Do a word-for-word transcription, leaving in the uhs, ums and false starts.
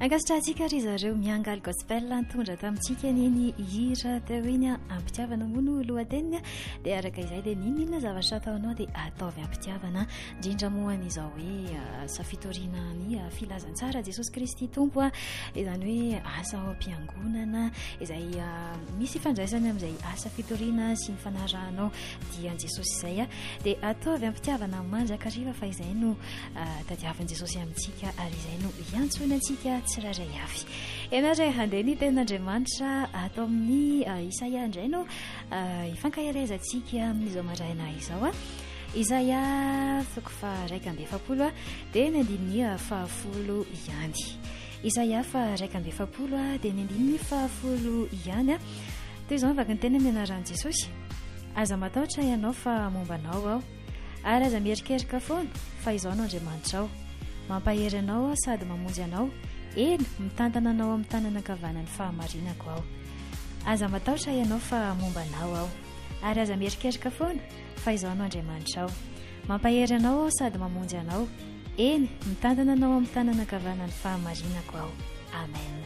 Ankasitrahantsika ry zareo miangaly gospel nitondra tamintsika niny hira teo iny ampitiavana mono lohateniny dia araka izay dia ninona zavatra ataonao dia ataovy ampitiavana indrindra moan'izao hoe safitoriana ny filazantsara Jesosy Kristy tompo a izany hoe asa ao am-piangonana izay misy ifandraisany amin'izay asa fitoriana sy ny fanarahanao dian Jesosy izay a dia ataovy ampitiavana mandrakariva fa izay no tadiavin'i Jesosy amintsika ary izay no iantsona antsika tsiraray avy. Ianareo handeha ny ten'Andriamanitra atao amin'ny Isaia indray no ifankahirezantsika amin'izao maraina izao a. Isaia toko fa raika amby efapolo a dia ny andininy fahafolo ihany. Isaia fa raika amby efapolo a dia ny andininy fahafolo ihany a. Toy izao afaka ny tena mianaran'i Jesosy. Aza matahotra ianao fa mombanao aho ary aza mierikerika foana fa izao no Andriamanitra ao. Mampahery anao sady mamonjy anao. Eny mitantana anao amin'ny tanana ankavanany fahamarinako aho. Aza matahotra ianao fa mombanao aho ary aza mierikerika foana fa izao no Andriamanitra ao. Mampahery anao sady mamonjy anao. Eny mitantana anao amin'ny tanana ankavanany fahamarinako aho. Amen.